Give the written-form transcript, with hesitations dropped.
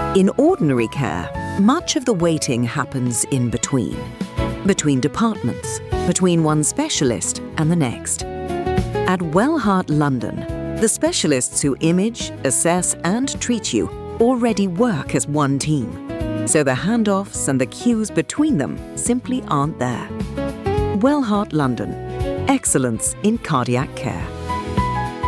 In ordinary care, much of the waiting happens in between departments, between one specialist and the next. At Wellheart London, the specialists who image, assess and treat you already work as one team, so the handoffs and the queues between them simply aren't there. Wellheart London, excellence in cardiac care.